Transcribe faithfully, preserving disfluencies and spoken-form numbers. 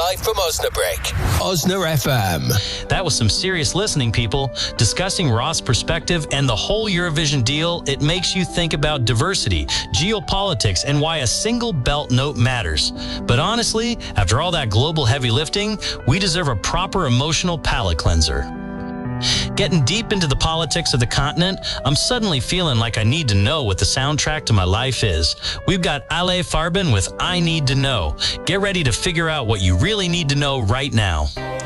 live from Osnabrück. Osna F M. That was some serious listening, people. Discussing Ross' perspective and the whole Eurovision deal, it makes you think about diversity, geopolitics, and why a single belt note matters. But honestly, after all that global heavy lifting, we deserve a proper emotional palate cleanser. Getting deep into the politics of the continent, I'm suddenly feeling like I need to know what the soundtrack to my life is. We've got Ale Farben with I Need to Know. Get ready to figure out what you really need to know right now.